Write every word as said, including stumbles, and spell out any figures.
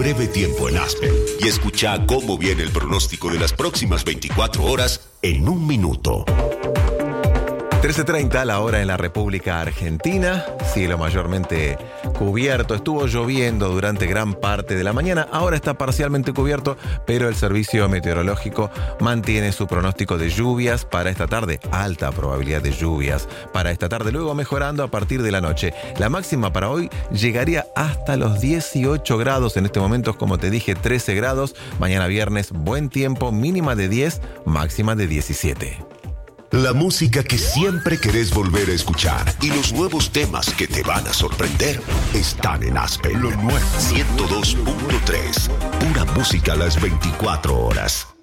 breve tiempo en Aspen y escucha cómo viene el pronóstico de las próximas veinticuatro horas en un minuto. trece treinta, la hora en la República Argentina. Cielo mayormente cubierto. Estuvo lloviendo durante gran parte de la mañana. Ahora está parcialmente cubierto, pero el servicio meteorológico mantiene su pronóstico de lluvias para esta tarde. Alta probabilidad de lluvias para esta tarde, luego mejorando a partir de la noche. La máxima para hoy llegaría hasta los dieciocho grados. En este momento, como te dije, trece grados. Mañana viernes, buen tiempo, mínima de diez, máxima de diecisiete. La música que siempre querés volver a escuchar y los nuevos temas que te van a sorprender están en Aspen. Lo nuevo. ciento dos punto tres. Pura música a las veinticuatro horas.